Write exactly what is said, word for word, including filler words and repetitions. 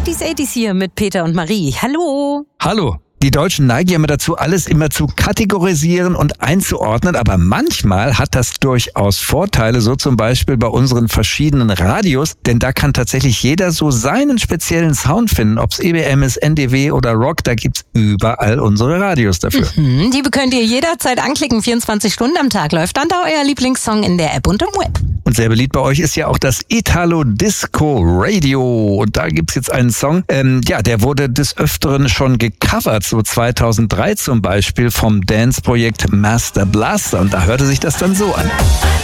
siebziger achtziger hier mit Peter und Marie. Hallo. Hallo. Die Deutschen neigen ja immer dazu, alles immer zu kategorisieren und einzuordnen, aber manchmal hat das durchaus Vorteile, so zum Beispiel bei unseren verschiedenen Radios, denn da kann tatsächlich jeder so seinen speziellen Sound finden, ob's E B M ist, N D W oder Rock, da gibt's überall unsere Radios dafür. Mhm, die könnt ihr jederzeit anklicken, vierundzwanzig Stunden am Tag läuft dann da euer Lieblingssong in der App und im Web. Und sehr beliebt bei euch ist ja auch das Italo Disco Radio. Und da gibt's jetzt einen Song, ähm, ja, der wurde des Öfteren schon gecovert, so zweitausenddrei zum Beispiel vom Dance-Projekt Master Blaster. Und da hörte sich das dann so an.